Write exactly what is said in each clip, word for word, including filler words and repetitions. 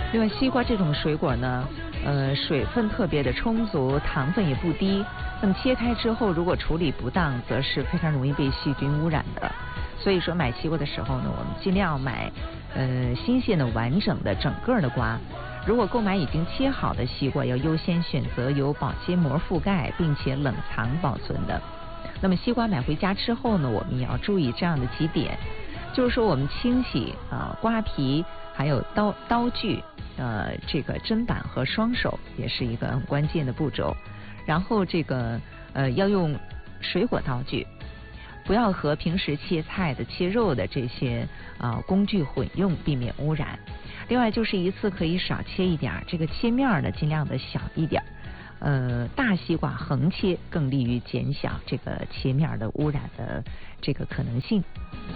另外，西瓜这种水果呢，呃，水分特别的充足，糖分也不低。那么切开之后，如果处理不当，则是非常容易被细菌污染的。所以说，买西瓜的时候呢，我们尽量买呃新鲜的、完整的、整个的瓜。如果购买已经切好的西瓜，要优先选择有保鲜膜覆盖并且冷藏保存的。那么西瓜买回家之后呢，我们也要注意这样的几点，就是说我们清洗啊、呃、瓜皮，还有刀刀具，呃这个砧板和双手也是一个很关键的步骤。然后这个呃要用水果刀具，不要和平时切菜的、切肉的这些啊、呃、工具混用，避免污染。另外就是一次可以少切一点，这个切面呢尽量的小一点。呃，大西瓜横切更利于减小这个切面的污染的这个可能性。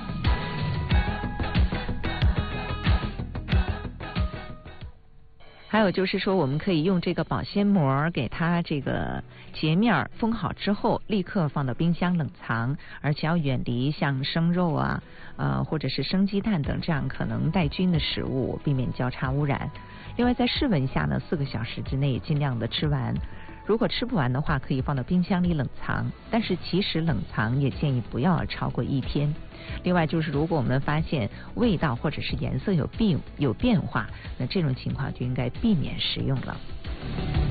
还有就是说，我们可以用这个保鲜膜给它这个截面封好之后，立刻放到冰箱冷藏，而且要远离像生肉啊、呃或者是生鸡蛋等这样可能带菌的食物，避免交叉污染。另外，在室温下呢，四个小时之内尽量的吃完。如果吃不完的话，可以放到冰箱里冷藏，但是其实冷藏也建议不要超过一天。另外就是，如果我们发现味道或者是颜色有变有变化，那这种情况就应该避免食用了。